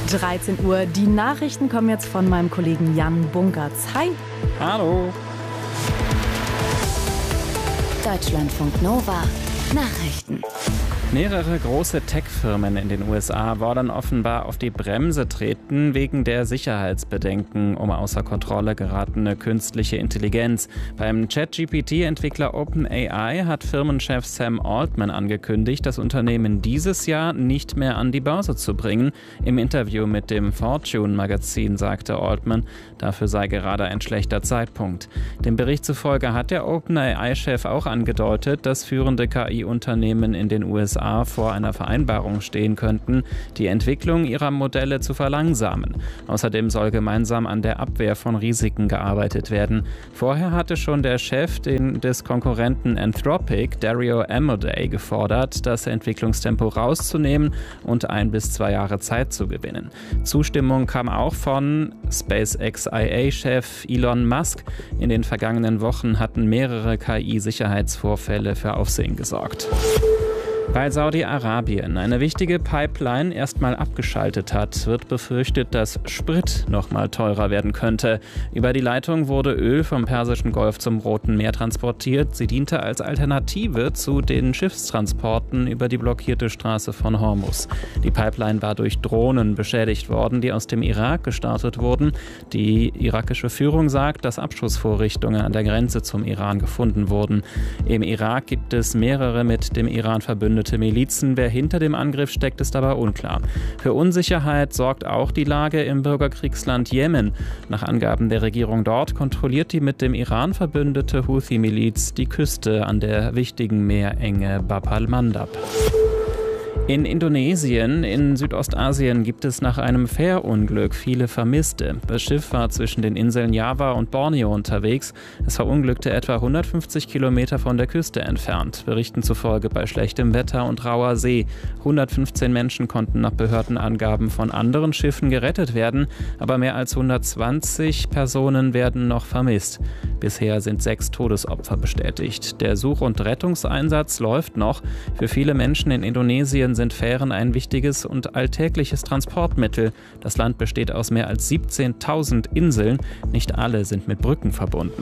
13 Uhr. Die Nachrichten kommen jetzt von meinem Kollegen Jan Bunkertz. Hi. Hallo. Deutschlandfunk Nova. Nachrichten. Mehrere große Tech-Firmen in den USA wollen offenbar auf die Bremse treten wegen der Sicherheitsbedenken um außer Kontrolle geratene künstliche Intelligenz. Beim ChatGPT-Entwickler OpenAI hat Firmenchef Sam Altman angekündigt, das Unternehmen dieses Jahr nicht mehr an die Börse zu bringen. Im Interview mit dem Fortune-Magazin sagte Altman, dafür sei gerade ein schlechter Zeitpunkt. Dem Bericht zufolge hat der OpenAI-Chef auch angedeutet, dass führende KI-Unternehmen in den USA vor einer Vereinbarung stehen könnten, die Entwicklung ihrer Modelle zu verlangsamen. Außerdem soll gemeinsam an der Abwehr von Risiken gearbeitet werden. Vorher hatte schon der Chef des Konkurrenten Anthropic, Dario Amodei, gefordert, das Entwicklungstempo rauszunehmen und 1 bis 2 Jahre Zeit zu gewinnen. Zustimmung kam auch von SpaceX IA-Chef Elon Musk. In den vergangenen Wochen hatten mehrere KI-Sicherheitsvorfälle für Aufsehen gesorgt. Weil Saudi-Arabien eine wichtige Pipeline erstmal abgeschaltet hat, wird befürchtet, dass Sprit noch mal teurer werden könnte. Über die Leitung wurde Öl vom Persischen Golf zum Roten Meer transportiert. Sie diente als Alternative zu den Schiffstransporten über die blockierte Straße von Hormuz. Die Pipeline war durch Drohnen beschädigt worden, die aus dem Irak gestartet wurden. Die irakische Führung sagt, dass Abschussvorrichtungen an der Grenze zum Iran gefunden wurden. Im Irak gibt es mehrere mit dem Iran verbündete Milizen. Wer hinter dem Angriff steckt, ist aber unklar. Für Unsicherheit sorgt auch die Lage im Bürgerkriegsland Jemen. Nach Angaben der Regierung dort kontrolliert die mit dem Iran verbündete Houthi-Miliz die Küste an der wichtigen Meerenge Bab al-Mandab. In Indonesien, in Südostasien, gibt es nach einem Fährunglück viele Vermisste. Das Schiff war zwischen den Inseln Java und Borneo unterwegs. Es verunglückte etwa 150 Kilometer von der Küste entfernt, Berichten zufolge bei schlechtem Wetter und rauer See. 115 Menschen konnten nach Behördenangaben von anderen Schiffen gerettet werden, aber mehr als 120 Personen werden noch vermisst. Bisher sind 6 Todesopfer bestätigt. Der Such- und Rettungseinsatz läuft noch. Für viele Menschen in Indonesien sind Fähren ein wichtiges und alltägliches Transportmittel. Das Land besteht aus mehr als 17.000 Inseln. Nicht alle sind mit Brücken verbunden.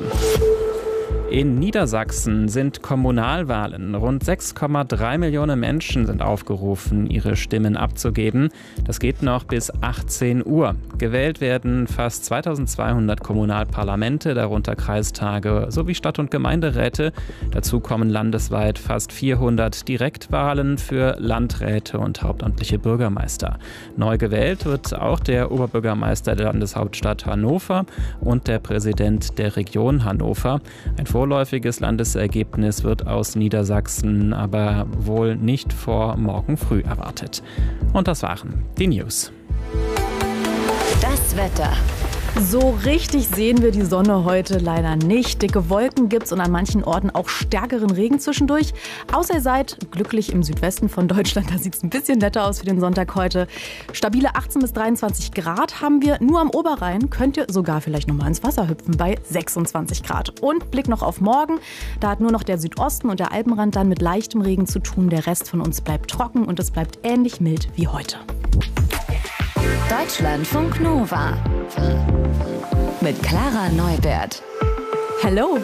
In Niedersachsen sind Kommunalwahlen. Rund 6,3 Millionen Menschen sind aufgerufen, ihre Stimmen abzugeben. Das geht noch bis 18 Uhr. Gewählt werden fast 2200 Kommunalparlamente, darunter Kreistage sowie Stadt- und Gemeinderäte. Dazu kommen landesweit fast 400 Direktwahlen für Landräte und hauptamtliche Bürgermeister. Neu gewählt wird auch der Oberbürgermeister der Landeshauptstadt Hannover und der Präsident der Region Hannover. Ein vorläufiges Landesergebnis wird aus Niedersachsen aber wohl nicht vor morgen früh erwartet. Und das waren die News. Das Wetter. So richtig sehen wir die Sonne heute leider nicht. Dicke Wolken gibt's und an manchen Orten auch stärkeren Regen zwischendurch. Außer ihr seid glücklich im Südwesten von Deutschland. Da sieht's ein bisschen netter aus für den Sonntag heute. Stabile 18 bis 23 Grad haben wir. Nur am Oberrhein könnt ihr sogar vielleicht nochmal ins Wasser hüpfen bei 26 Grad. Und Blick noch auf morgen. Da hat nur noch der Südosten und der Alpenrand dann mit leichtem Regen zu tun. Der Rest von uns bleibt trocken und es bleibt ähnlich mild wie heute. Deutschlandfunk Nova. Mit Clara Neubert. Hello.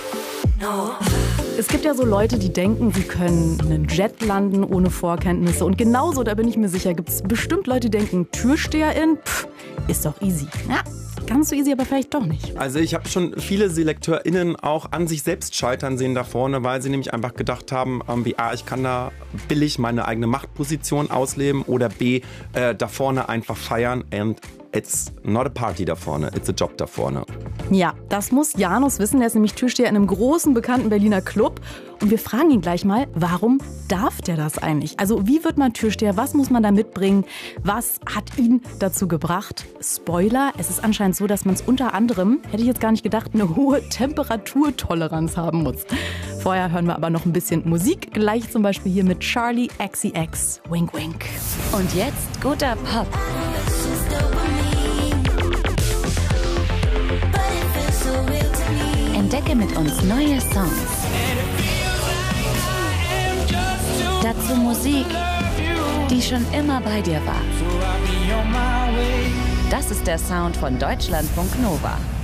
Es gibt ja so Leute, die denken, sie können einen Jet landen ohne Vorkenntnisse. Und genauso, da bin ich mir sicher, gibt es bestimmt Leute, die denken, TürsteherIn, ist doch easy. Ja, ganz so easy, aber vielleicht doch nicht. Also ich habe schon viele SelekteurInnen auch an sich selbst scheitern sehen da vorne, weil sie nämlich einfach gedacht haben, wie A, ich kann da billig meine eigene Machtposition ausleben oder B, da vorne einfach feiern and it's not a party da vorne, it's a job da vorne. Ja, das muss Janus wissen. Er ist nämlich Türsteher in einem großen, bekannten Berliner Club. Und wir fragen ihn gleich mal, warum darf der das eigentlich? Also wie wird man Türsteher? Was muss man da mitbringen? Was hat ihn dazu gebracht? Spoiler, es ist anscheinend so, dass man es unter anderem, hätte ich jetzt gar nicht gedacht, eine hohe Temperaturtoleranz haben muss. Vorher hören wir aber noch ein bisschen Musik. Gleich zum Beispiel hier mit Charlie XCX. Wink, wink. Und jetzt guter Pop. Entdecke mit uns neue Songs. Dazu Musik, die schon immer bei dir war. Das ist der Sound von Deutschlandfunk Nova.